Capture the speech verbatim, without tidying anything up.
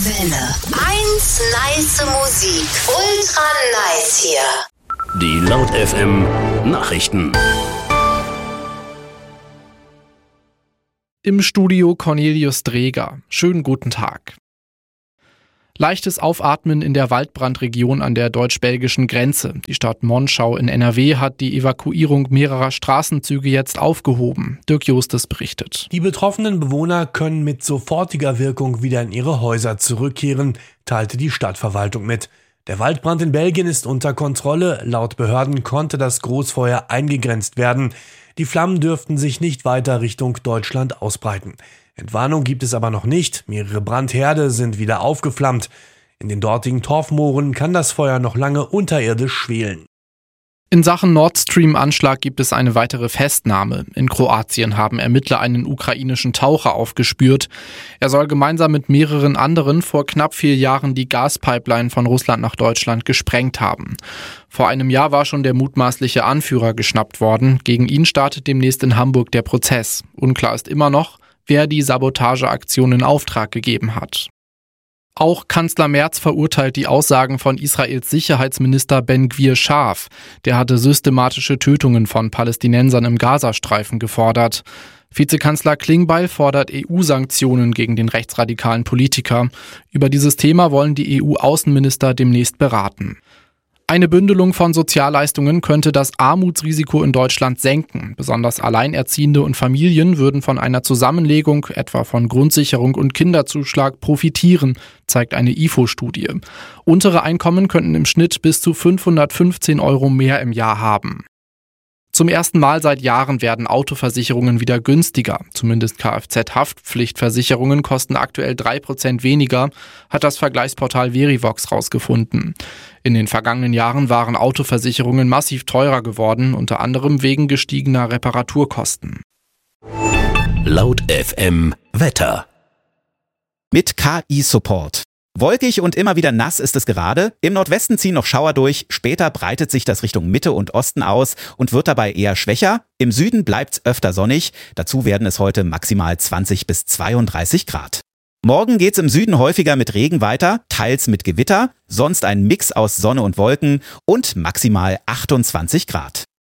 Welle. Eins nice Musik. Ultra nice hier. Die Laut F M Nachrichten. Im Studio Cornelius Dreger. Schönen guten Tag. Leichtes Aufatmen in der Waldbrandregion an der deutsch-belgischen Grenze. Die Stadt Monschau in N R W hat die Evakuierung mehrerer Straßenzüge jetzt aufgehoben. Dirk Justes berichtet. Die betroffenen Bewohner können mit sofortiger Wirkung wieder in ihre Häuser zurückkehren, teilte die Stadtverwaltung mit. Der Waldbrand in Belgien ist unter Kontrolle. Laut Behörden konnte das Großfeuer eingegrenzt werden. Die Flammen dürften sich nicht weiter Richtung Deutschland ausbreiten. Entwarnung gibt es aber noch nicht. Mehrere Brandherde sind wieder aufgeflammt. In den dortigen Torfmooren kann das Feuer noch lange unterirdisch schwelen. In Sachen Nord Stream-Anschlag gibt es eine weitere Festnahme. In Kroatien haben Ermittler einen ukrainischen Taucher aufgespürt. Er soll gemeinsam mit mehreren anderen vor knapp vier Jahren die Gaspipeline von Russland nach Deutschland gesprengt haben. Vor einem Jahr war schon der mutmaßliche Anführer geschnappt worden. Gegen ihn startet demnächst in Hamburg der Prozess. Unklar ist immer noch, wer die Sabotageaktion in Auftrag gegeben hat. Auch Kanzler Merz verurteilt die Aussagen von Israels Sicherheitsminister Ben-Gvir scharf. Der hatte systematische Tötungen von Palästinensern im Gazastreifen gefordert. Vizekanzler Klingbeil fordert E U-Sanktionen gegen den rechtsradikalen Politiker. Über dieses Thema wollen die E U-Außenminister demnächst beraten. Eine Bündelung von Sozialleistungen könnte das Armutsrisiko in Deutschland senken. Besonders Alleinerziehende und Familien würden von einer Zusammenlegung, etwa von Grundsicherung und Kinderzuschlag, profitieren, zeigt eine I F O-Studie. Untere Einkommen könnten im Schnitt bis zu fünfhundertfünfzehn Euro mehr im Jahr haben. Zum ersten Mal seit Jahren werden Autoversicherungen wieder günstiger. Zumindest Kfz-Haftpflichtversicherungen kosten aktuell drei Prozent weniger, hat das Vergleichsportal Verivox rausgefunden. In den vergangenen Jahren waren Autoversicherungen massiv teurer geworden, unter anderem wegen gestiegener Reparaturkosten. Laut F M Wetter. Mit K I-Support. Wolkig und immer wieder nass ist es gerade. Im Nordwesten ziehen noch Schauer durch. Später breitet sich das Richtung Mitte und Osten aus und wird dabei eher schwächer. Im Süden bleibt's öfter sonnig. Dazu werden es heute maximal zwanzig bis zweiunddreißig Grad. Morgen geht's im Süden häufiger mit Regen weiter, teils mit Gewitter. Sonst ein Mix aus Sonne und Wolken und maximal achtundzwanzig Grad.